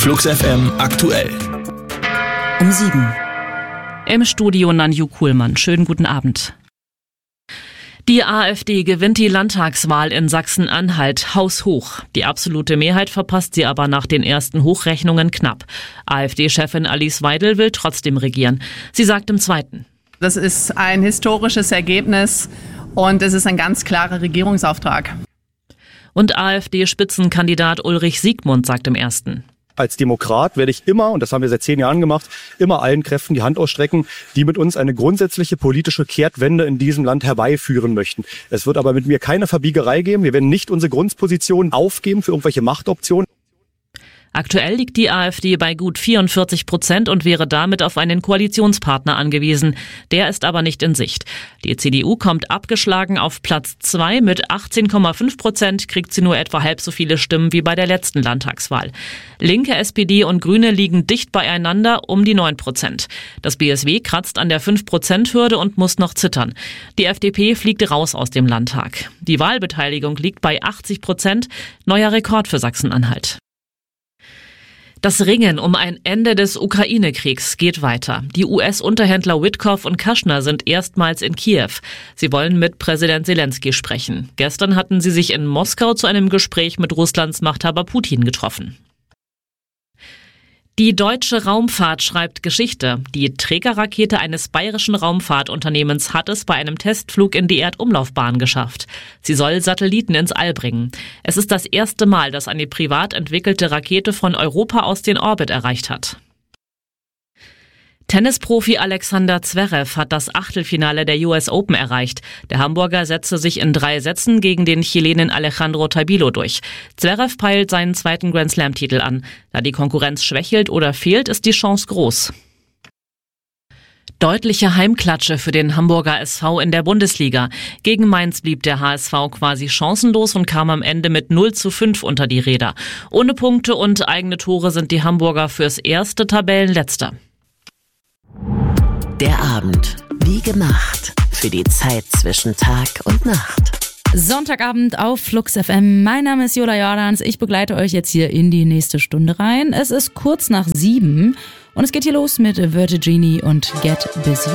Flux FM aktuell. Um 7. Im Studio Nanju Kuhlmann. Schönen guten Abend. Die AfD gewinnt die Landtagswahl in Sachsen-Anhalt haushoch. Die absolute Mehrheit verpasst sie aber nach den ersten Hochrechnungen knapp. AfD-Chefin Alice Weidel will trotzdem regieren. Sie sagt im Zweiten: Das ist ein historisches Ergebnis und es ist ein ganz klarer Regierungsauftrag. Und AfD-Spitzenkandidat Ulrich Siegmund sagt im Ersten: Als Demokrat werde ich immer, und das haben wir seit 10 Jahren gemacht, immer allen Kräften die Hand ausstrecken, die mit uns eine grundsätzliche politische Kehrtwende in diesem Land herbeiführen möchten. Es wird aber mit mir keine Verbiegerei geben. Wir werden nicht unsere Grundposition aufgeben für irgendwelche Machtoptionen. Aktuell liegt die AfD bei gut 44% und wäre damit auf einen Koalitionspartner angewiesen. Der ist aber nicht in Sicht. Die CDU kommt abgeschlagen auf Platz 2. Mit 18,5% kriegt sie nur etwa halb so viele Stimmen wie bei der letzten Landtagswahl. Linke, SPD und Grüne liegen dicht beieinander um die 9%. Das BSW kratzt an der 5%-Hürde und muss noch zittern. Die FDP fliegt raus aus dem Landtag. Die Wahlbeteiligung liegt bei 80%, neuer Rekord für Sachsen-Anhalt. Das Ringen um ein Ende des Ukraine-Kriegs geht weiter. Die US-Unterhändler Witkoff und Kushner sind erstmals in Kiew. Sie wollen mit Präsident Zelensky sprechen. Gestern hatten sie sich in Moskau zu einem Gespräch mit Russlands Machthaber Putin getroffen. Die deutsche Raumfahrt schreibt Geschichte. Die Trägerrakete eines bayerischen Raumfahrtunternehmens hat es bei einem Testflug in die Erdumlaufbahn geschafft. Sie soll Satelliten ins All bringen. Es ist das erste Mal, dass eine privat entwickelte Rakete von Europa aus den Orbit erreicht hat. Tennisprofi Alexander Zverev hat das Achtelfinale der US Open erreicht. Der Hamburger setzte sich in 3 Sätzen gegen den Chilenen Alejandro Tabilo durch. Zverev peilt seinen zweiten Grand-Slam-Titel an. Da die Konkurrenz schwächelt oder fehlt, ist die Chance groß. Deutliche Heimklatsche für den Hamburger SV in der Bundesliga. Gegen Mainz blieb der HSV quasi chancenlos und kam am Ende mit 0:5 unter die Räder. Ohne Punkte und eigene Tore sind die Hamburger fürs erste Tabellenletzter. Der Abend, wie gemacht, für die Zeit zwischen Tag und Nacht. Sonntagabend auf Flux FM. Mein Name ist Jola Jordans. Ich begleite euch jetzt hier in die nächste Stunde rein. Es ist kurz nach 7 und es geht hier los mit Vertigini und Get Busy.